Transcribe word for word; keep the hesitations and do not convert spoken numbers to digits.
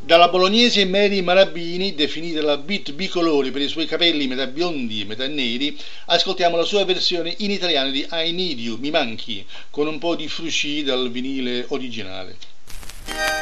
Dalla bolognese Mary Marabini, definita la beat bicolore per i suoi capelli metà biondi e metà neri, ascoltiamo la sua versione in italiano di I Need You, Mi Manchi, con un po' di frusci dal vinile originale.